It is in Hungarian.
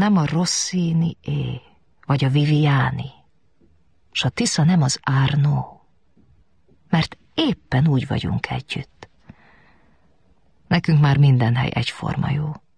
nem a Rossini-é, vagy a Viviani, s a Tisza nem az Arnaud, mert éppen úgy vagyunk együtt. Nekünk már minden hely egyforma jó.